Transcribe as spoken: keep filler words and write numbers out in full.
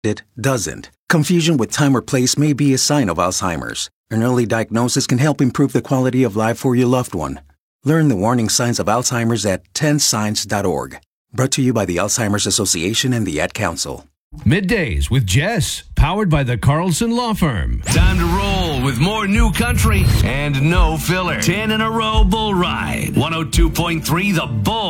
it doesn't. Confusion with time or place may be a sign of Alzheimer's. An early diagnosis can help improve the quality of life for your loved one. Learn the warning signs of Alzheimer's at ten signs dot org. Brought to you by the Alzheimer's Association and the Ad Council. Middays with Jess, powered by the Carlson Law Firm. Time to roll with more new country and no filler. Ten in a row bull ride. one oh two point three The Bull.